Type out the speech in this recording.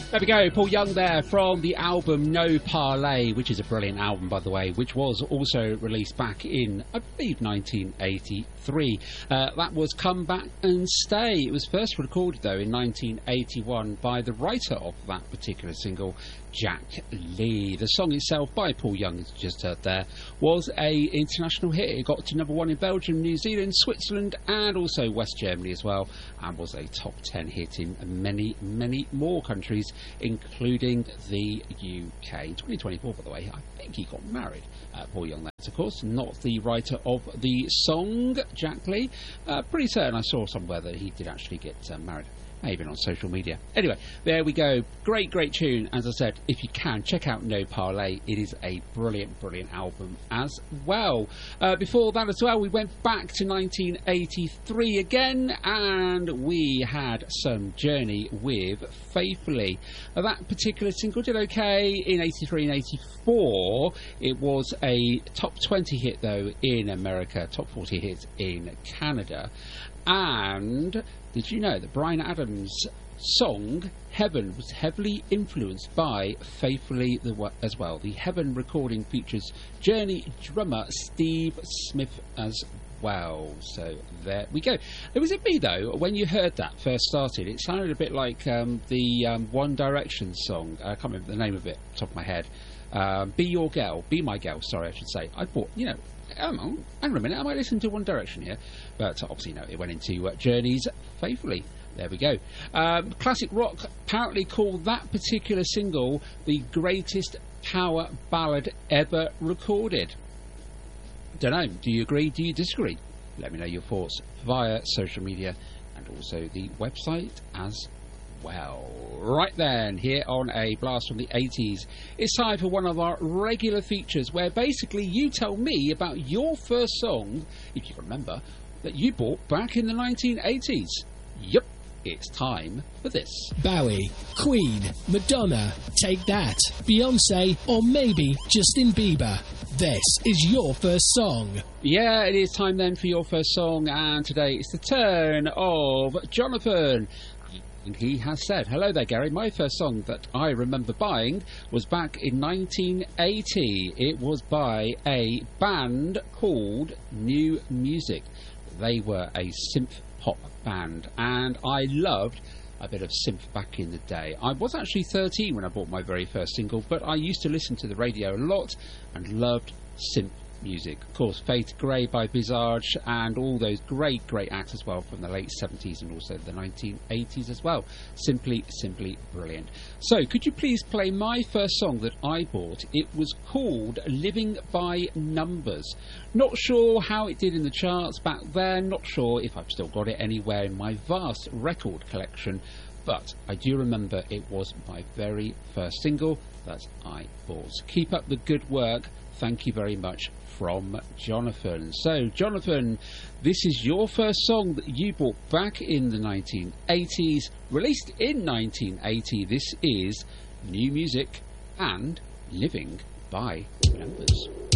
There we go, Paul Young there from the album No Parlay, which is a brilliant album, by the way, which was also released back in, I believe, 1983. That was Come Back and Stay. It was first recorded, though, in 1981 by the writer of that particular single, Jack Lee. The song itself, by Paul Young, as you just heard there, was an international hit. It got to #1 in Belgium, New Zealand, Switzerland, and also West Germany as well, and was a top 10 hit in many, many more countries, including the UK. 2024, by the way, I think he got married. Paul Young, that's of course not the writer of the song, Jack Lee. Pretty certain I saw somewhere that he did actually get married. Maybe on social media. Anyway, there we go. Great, great tune. As I said, if you can, check out No Parlay. It is a brilliant, brilliant album as well. Before that as well, we went back to 1983 again, and we had some Journey with Faithfully. That particular single did okay in 83 and 84. It was a top 20 hit, though, in America, top 40 hit in Canada. And did you know that Bryan Adams' song Heaven was heavily influenced by Faithfully as well? The Heaven recording features Journey drummer Steve Smith as well. So there we go. It was me, though, when you heard that first started, it sounded a bit like the One Direction song. I can't remember the name of it off the top of my head. Be Your Girl, Be My Girl, sorry, I should say. I thought, you know, hang on a minute, I might listen to One Direction here. But obviously, no, it went into Journey's Faithfully. There we go. Classic Rock apparently called that particular single the greatest power ballad ever recorded. Don't know, do you agree, do you disagree? Let me know your thoughts via social media and also the website as well. Right then, here on A Blast from the 80s, it's time for one of our regular features where basically you tell me about your first song, if you can remember, that you bought back in the 1980s. Yep, it's time for this. Bowie, Queen, Madonna, Take That, Beyonce, or maybe Justin Bieber. This is your first song. Yeah, it is time then for your first song, and today it's the turn of Jonathan. And he has said, hello there, Gary. My first song that I remember buying was back in 1980. It was by a band called New Music. They were a synth pop band, and I loved a bit of synth back in the day. I was actually 13 when I bought my very first single, but I used to listen to the radio a lot and loved synth music. Of course, Fade to Grey by Visage and all those great, great acts as well from the late 70s and also the 1980s as well. Simply, simply brilliant. So, could you please play my first song that I bought? It was called Living by Numbers. Not sure how it did in the charts back then, not sure if I've still got it anywhere in my vast record collection, but I do remember it was my very first single that I bought. Keep up the good work. Thank you very much, from Jonathan. So, Jonathan, this is your first song that you bought back in the 1980s, released in 1980. This is New Music and Living by Numbers.